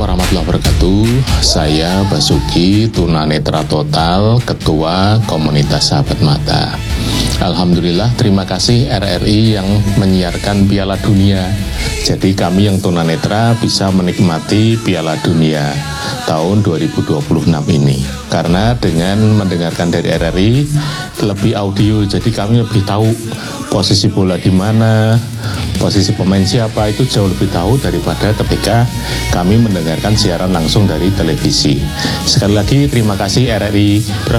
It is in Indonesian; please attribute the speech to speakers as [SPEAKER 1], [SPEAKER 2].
[SPEAKER 1] warahmatullahi wabarakatuh. Saya Basuki, tunanetra total, Ketua Komunitas Sahabat Mata. Alhamdulillah, terima kasih RRI yang menyiarkan Piala Dunia. Jadi kami yang tunanetra bisa menikmati Piala Dunia tahun 2026 ini. Karena dengan mendengarkan dari RRI lebih audio, jadi kami lebih tahu posisi bola di mana, posisi pemain siapa, itu jauh lebih tahu daripada ketika kami mendengarkan siaran langsung dari televisi. Sekali lagi terima kasih RRI.